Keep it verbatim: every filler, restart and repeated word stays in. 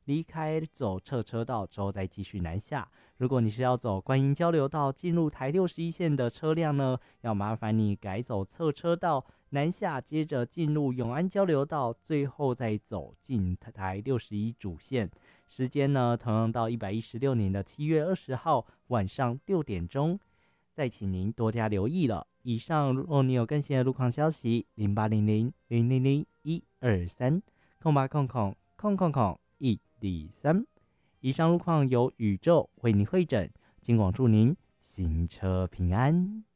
离开走侧车道之后再继续南下。如果你是要走观音交流道进入台六十一线的车辆呢，要麻烦你改走侧车道南下，接着进入永安交流道，最后再走进台六十一主线。时间呢，同样到一百一十六年的七月二十号晚上六点钟，再请您多加留意了。以上，如果你有更新的路况消息，零八零零零零零一二三空八空空空空空一零三。以上路况由宇宙为您会诊，今广祝您行车平安。